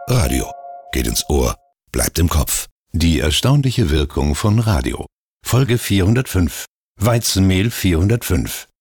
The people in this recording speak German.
Radio. Geht ins Ohr, bleibt im Kopf. Die erstaunliche Wirkung von Radio. Folge 405. Weizenmehl 405.